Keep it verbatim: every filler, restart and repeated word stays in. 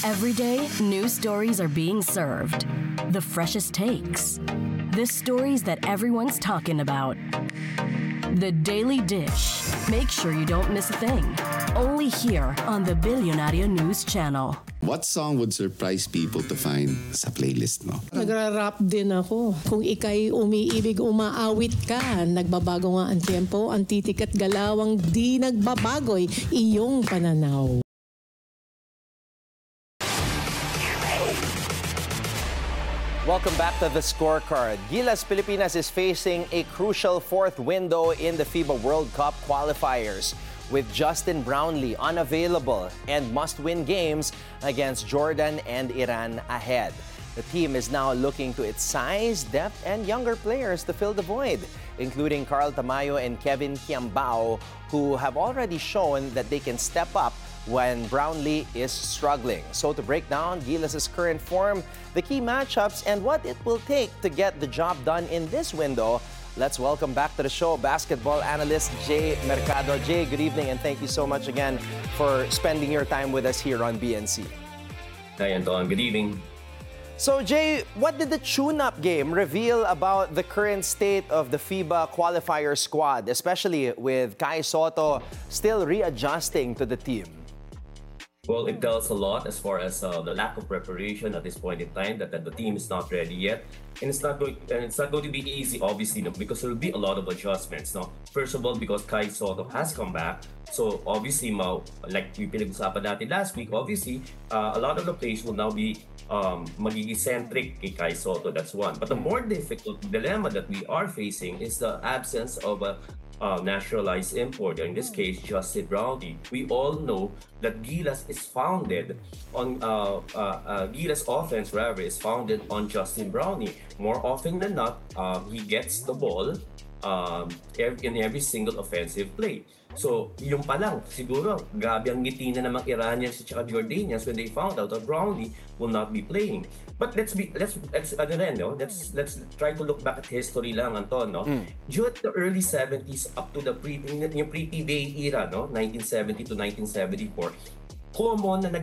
Every day, new stories are being served. The freshest takes. The stories that everyone's talking about. The Daily Dish. Make sure you don't miss a thing. Only here on the Billionario News Channel. What song would surprise people to find sa playlist mo? Nagra-rap din ako. Kung ikay umiibig, umaawit ka. Nagbabago nga ang tempo, ang titik at galawang di nagbabagoy iyong pananaw. Welcome back to the scorecard. Gilas Pilipinas is facing a crucial fourth window in the FIBA World Cup qualifiers, with Justin Brownlee unavailable and must-win games against Jordan and Iran ahead. The team is now looking to its size, depth, and younger players to fill the void, including Carl Tamayo and Kevin Kiambao, who have already shown that they can step up when Brownlee is struggling. So to break down Gilas' current form, the key matchups, and what it will take to get the job done in this window, let's welcome back to the show basketball analyst Jay Mercado. Jay, good evening, and thank you so much again for spending your time with us here on B N C. Hi, Anton. Good evening. So Jay, what did the tune-up game reveal about the current state of the FIBA qualifier squad, especially with Kai Sotto still readjusting to the team? Well, it tells a lot as far as uh, the lack of preparation at this point in time, that, that the team is not ready yet. And it's not going and it's not going to be easy, obviously, no, because there will be a lot of adjustments. No? First of all, because Kai Sotto has come back. So obviously, Mau, like yung pinag-usapan natin last week, obviously, uh, a lot of the plays will now be um, magiging centric kay Kai Sotto. That's one. But the more difficult dilemma that we are facing is the absence of a Uh, naturalized import, in this case Justin Brownlee. We all know that Gilas is founded on uh, uh, uh, Gilas offense rather is founded on Justin Brownlee. More often than not, uh, he gets the ball um, in every single offensive play. So, yung pa lang, siguro, grabe ang ngiti na namang Iranians at Jordanians when they found out that Brownlee will not be playing. But let's be, let's, let's, ano rin, no? Let's, let's try to look back at history lang, Anton, no? Mm. During the early seventies up to the pre, yung pre-P B A era, no? nineteen seventy to nineteen seventy-four, common na